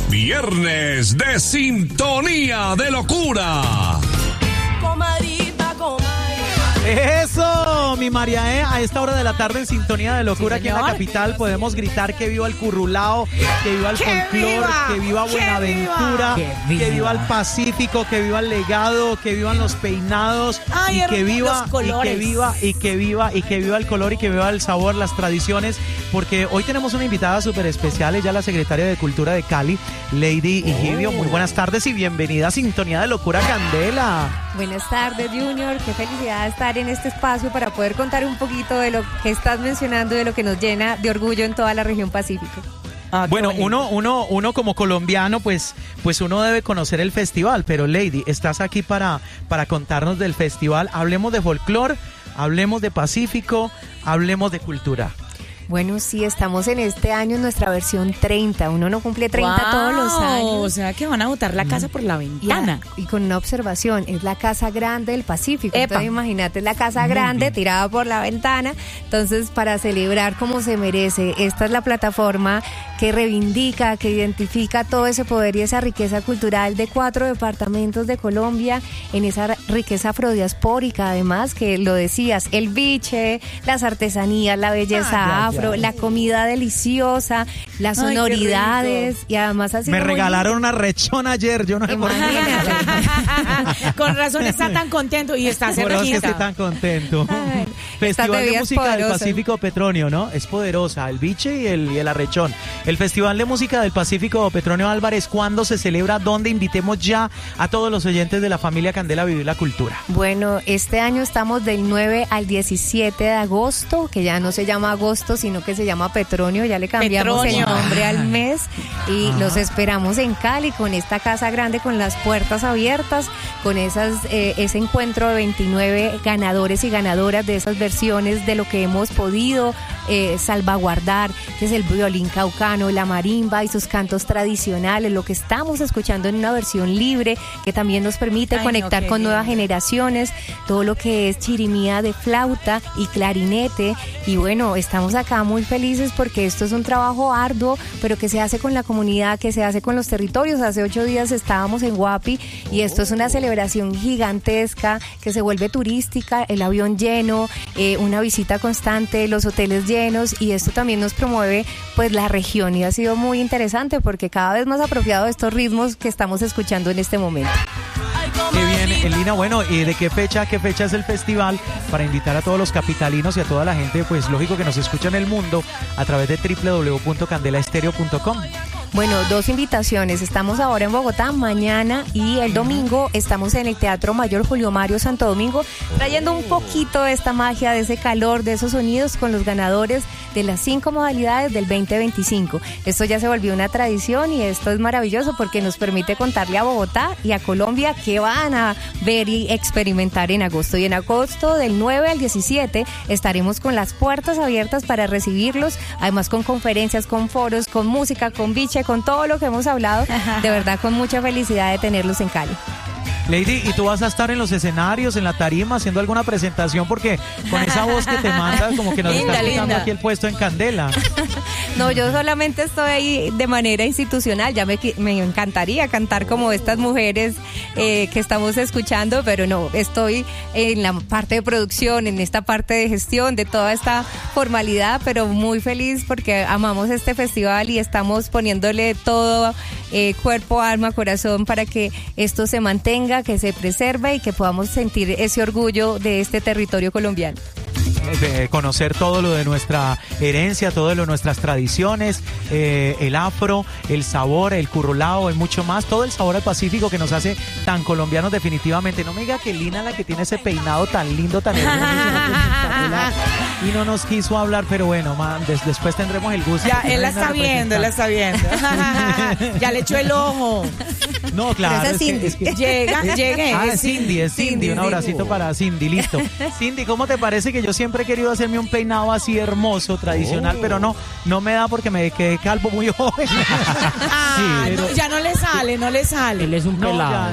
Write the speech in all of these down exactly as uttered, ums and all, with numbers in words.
Viernes de Sintonía de Locura. Comadita, comadita. Eso, mi María, ¿eh? A esta hora de la tarde en Sintonía de Locura, sí, aquí en la capital podemos gritar que viva el currulao, que viva el folclor, que viva Buenaventura, que viva. que viva el Pacífico, que viva el legado, que vivan los peinados. Ay, y que viva, y que viva, y que viva, y que viva el color, y que viva el sabor, las tradiciones, porque hoy tenemos una invitada súper especial, ella es la secretaria de Cultura de Cali, Lady Higibio. Oh. Muy buenas tardes y bienvenida a Sintonía de Locura, Candela. Buenas tardes, Junior, qué felicidad estar en este espacio para poder contar un poquito de lo que estás mencionando, de lo que nos llena de orgullo en toda la región Pacífico. Ah, bueno, uno, uno, uno como colombiano, pues, pues uno debe conocer el festival, pero Lady, estás aquí para, para contarnos del festival. Hablemos de folclor, hablemos de Pacífico, hablemos de cultura. Bueno, sí, estamos en este año en nuestra versión treinta. Uno no cumple treinta wow, todos los años. O sea que van a botar la casa por la ventana. Y, y con una observación, es la casa grande del Pacífico. Epa. Entonces imagínate, es la casa grande tirada por la ventana. Entonces, para celebrar como se merece, esta es la plataforma que reivindica, que identifica todo ese poder y esa riqueza cultural de cuatro departamentos de Colombia, en esa riqueza afrodiaspórica, además, que lo decías, el biche, las artesanías, la belleza afro, la comida deliciosa, las ay, sonoridades y además así. Me regalaron una rechona ayer, yo no sé por qué. Con razón está tan contento y está por eso que estoy tan contento. Ay, Festival de Música poderosas. del Pacífico Petronio, ¿no? Es poderosa, el biche y el, y el arrechón. El Festival de Música del Pacífico Petronio Álvarez, ¿cuándo se celebra? ¿Dónde? Invitemos ya a todos los oyentes de la familia Candela a vivir la cultura. Bueno, este año estamos del nueve al diecisiete de agosto, que ya no se llama agosto, sino que se llama Petronio, ya le cambiamos Petronio. el nombre al mes y Ajá. los esperamos en Cali con esta casa grande, con las puertas abiertas, con esas eh, ese encuentro de veintinueve ganadores y ganadoras de esas versiones de lo que hemos podido eh, salvaguardar, que es el violín caucano, la marimba y sus cantos tradicionales, lo que estamos escuchando en una versión libre que también nos permite Ay, conectar no, con bien. nuevas generaciones, todo lo que es chirimía de flauta y clarinete. Y bueno, estamos acá muy felices porque esto es un trabajo arduo, pero que se hace con la comunidad, que se hace con los territorios. Hace ocho días estábamos en Guapi y esto es una celebración gigantesca que se vuelve turística, el avión lleno, eh, una visita constante, los hoteles llenos, y esto también nos promueve pues la región, y ha sido muy interesante porque cada vez más apropiado de estos ritmos que estamos escuchando en este momento. Qué bien, Elina. Bueno, ¿y de qué fecha, qué fecha es el festival? Para invitar a todos los capitalinos y a toda la gente, pues lógico que nos escucha en el mundo a través de doble u doble u doble u punto candela estéreo punto com. Bueno, dos invitaciones. Estamos ahora en Bogotá, mañana y el domingo estamos en el Teatro Mayor Julio Mario Santo Domingo, trayendo un poquito de esta magia, de ese calor, de esos sonidos con los ganadores de las cinco modalidades del veinte veinticinco. Esto ya se volvió una tradición y esto es maravilloso porque nos permite contarle a Bogotá y a Colombia qué van a ver y experimentar en agosto. Y en agosto del nueve al diecisiete estaremos con las puertas abiertas para recibirlos, además con conferencias, con foros, con música, con biche, con todo lo que hemos hablado, de verdad con mucha felicidad de tenerlos en Cali. Lady, ¿y tú vas a estar en los escenarios, en la tarima, haciendo alguna presentación? Porque con esa voz que te mandas, como que nos linda, estás quitando aquí el puesto en Candela. No, yo solamente estoy ahí de manera institucional. Ya me, me encantaría cantar como estas mujeres eh, que estamos escuchando, pero no, estoy en la parte de producción, en esta parte de gestión, de toda esta formalidad, pero muy feliz porque amamos este festival y estamos poniéndole todo, eh, cuerpo, alma, corazón, para que esto se mantenga, que se preserve y que podamos sentir ese orgullo de este territorio colombiano. Eh, conocer todo lo de nuestra herencia, todo lo de nuestras tradiciones, eh, el afro, el sabor, el currulao y mucho más, todo el sabor al Pacífico que nos hace tan colombianos definitivamente. No me diga que Lina, la que tiene ese peinado tan lindo, tan hermoso, y no nos quiso hablar, pero bueno, man, des, después tendremos el gusto. Ya, él la está viendo, él la está viendo. Ya le echó el ojo. No, claro. Es, es que, es que, Llega, llegue. Ah, es Cindy, es Cindy, Cindy un abracito Cindy. Para Cindy, listo. Cindy, ¿cómo te parece que yo siempre he querido hacerme un peinado así hermoso, tradicional, oh. pero no, no me da porque me quedé calvo muy joven? Ah, sí, pero... no, ya no le sale, no le sale. Él es un pelado. No,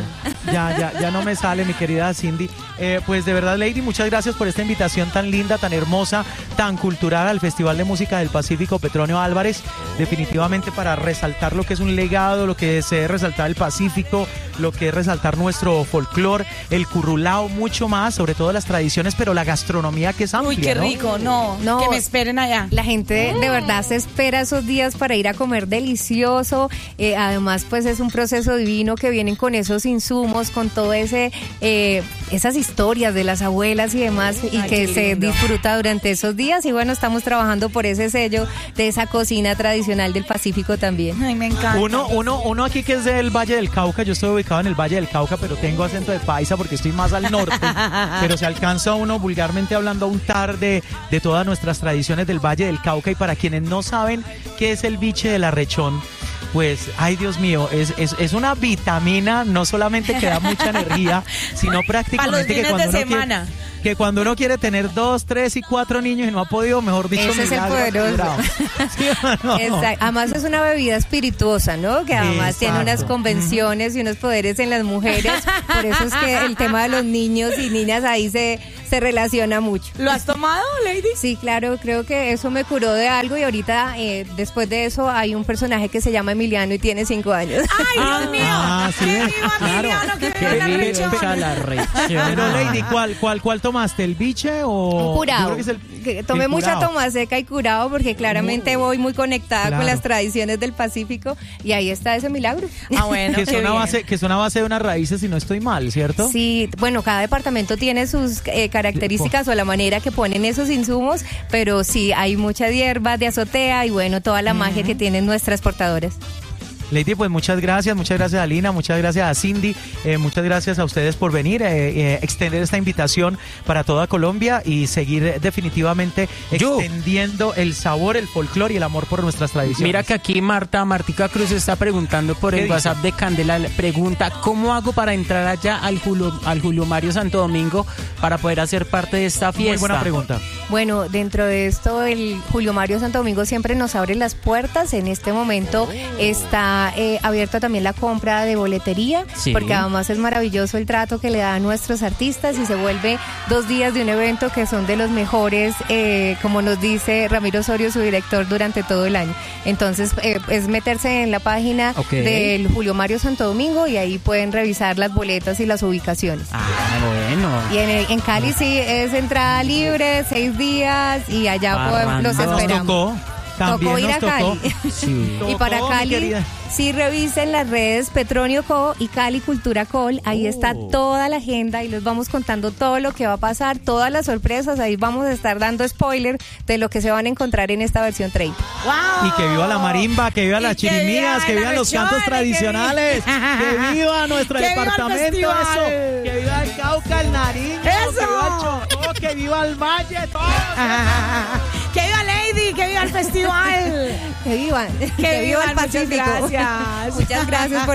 Ya, ya, ya no me sale, mi querida Cindy. Eh, pues de verdad, Lady, muchas gracias por esta invitación tan linda, tan hermosa, tan cultural al Festival de Música del Pacífico Petronio Álvarez. Definitivamente para resaltar lo que es un legado, lo que es eh, resaltar el Pacífico, lo que es resaltar nuestro folclore, el currulao, mucho más, sobre todo las tradiciones, pero la gastronomía que es amplia. Uy, qué ¿no? rico, no, no, que me esperen allá. La gente de verdad se espera esos días para ir a comer delicioso. Eh, además, pues es un proceso divino que vienen con esos insumos, con todo ese, eh, esas historias de las abuelas y demás, y Ay, que se disfruta durante esos días. Y bueno, estamos trabajando por ese sello de esa cocina tradicional del Pacífico también. Ay, me encanta. Uno, uno, uno aquí que es del Valle del Cauca, yo estoy ubicado en el Valle del Cauca, pero tengo acento de paisa porque estoy más al norte, pero se alcanza uno vulgarmente hablando a untar de, de todas nuestras tradiciones del Valle del Cauca. Y para quienes no saben qué es el biche del arrechón, pues, ay Dios mío, es, es, es una vitamina, no solamente que da mucha energía, sino prácticamente que cuando, uno quiere, que cuando uno quiere tener dos, tres y cuatro niños y no ha podido, mejor dicho, ese es el poderoso. ¿Sí o no? Exacto. Además es una bebida espirituosa, ¿no? Que además Exacto. tiene unas convenciones y unos poderes en las mujeres. Por eso es que el tema de los niños y niñas ahí se, se relaciona mucho. ¿Lo has tomado, Lady? Sí, claro, creo que eso me curó de algo y ahorita eh, después de eso hay un personaje que se llama Emiliano y tiene cinco años. ¡Ay, Dios mío! Ah, sí. ¡Qué viva Emiliano! ¡Qué viva la rechón! la rechón. Pero Lady, ¿cuál, cuál, cuál tomaste? ¿El biche o...? Un curado. Yo creo que es el, que tomé el mucha curado. toma seca y curado porque claramente Oh. voy muy conectada Claro. con las tradiciones del Pacífico y ahí está ese milagro. Ah, bueno, que, qué son a bien. base, que son a base de unas raíces, si no estoy mal, ¿cierto? Sí, bueno, cada departamento tiene sus eh, características o la manera que ponen esos insumos, pero sí, hay muchas hierbas de azotea y bueno, toda la magia que tienen nuestras portadoras. Lady, pues muchas gracias, muchas gracias a Lina, muchas gracias a Cindy, eh, muchas gracias a ustedes por venir, eh, eh, extender esta invitación para toda Colombia y seguir eh, definitivamente Yo. extendiendo el sabor, el folclore y el amor por nuestras tradiciones. Mira que aquí Marta, Martica Cruz está preguntando por ¿Qué el dice? WhatsApp de Candela, pregunta, ¿cómo hago para entrar allá al Julio, al Julio Mario Santo Domingo para poder hacer parte de esta fiesta? Muy buena pregunta. Bueno, dentro de esto el Julio Mario Santo Domingo siempre nos abre las puertas. En este momento está eh, abierta también la compra de boletería, Sí. porque además es maravilloso el trato que le dan a nuestros artistas y se vuelve dos días de un evento que son de los mejores, eh, como nos dice Ramiro Osorio, su director, durante todo el año. Entonces eh, es meterse en la página Ok. del Julio Mario Santo Domingo y ahí pueden revisar las boletas y las ubicaciones. Ah, bueno. Y en, en Cali sí es entrada libre, seis días y allá podemos- los Parranda. Nos esperamos. tocó, también Tocó ir nos a tocó. Cali. Sí. Y para Tocó, mi Cali, querida. sí revisen las redes Petronio Co y Cali Cultura Col. Ahí está toda la agenda y les vamos contando todo lo que va a pasar, todas las sorpresas. Ahí vamos a estar dando spoiler de lo que se van a encontrar en esta versión treinta. ¡Wow! Y que viva la marimba, que viva Y las que chirimías, viva que la vivan los rechones, cantos que tradicionales, viva- que viva nuestro Que viva el departamento, festival. eso, que viva el Cauca, el Nariño, Eso. que viva el Chocó, que viva el Valle, todo. ¡Que viva Lady! ¡Que viva el festival! Que vivan, que, Que viva el vivan, muchas Pacífico. gracias. Muchas gracias por